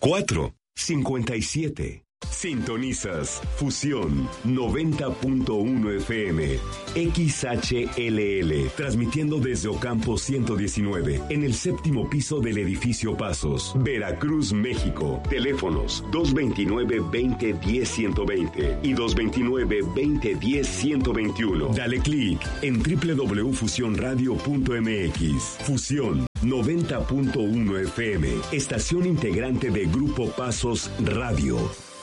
457. Sintonizas Fusión 90.1 FM XHLL, transmitiendo desde Ocampo 119, en el séptimo piso del edificio Pasos, Veracruz, México. Teléfonos 229-2010-120 y 229-2010-121. Dale clic en www.fusionradio.mx. Fusión 90.1 FM, estación integrante de Grupo Pasos Radio.